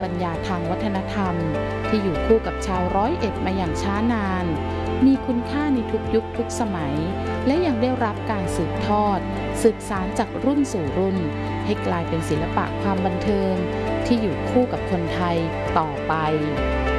ปัญญาทางวัฒนธรรมที่อยู่คู่กับชาวร้อยเอ็ดมาอย่างช้านาน มีคุณค่าในทุกยุคทุกสมัย และยังได้รับการสืบทอดสืบสานจากรุ่นสู่รุ่นให้กลายเป็นศิลปะความบันเทิงที่อยู่คู่กับคนไทยต่อไป